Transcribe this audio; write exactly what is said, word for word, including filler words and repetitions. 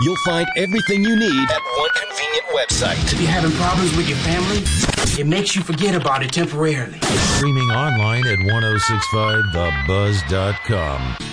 You'll find everything you need at one convenient website. If you're having problems with your family, it makes you forget about it temporarily. Streaming online at ten sixty-five the buzz dot com.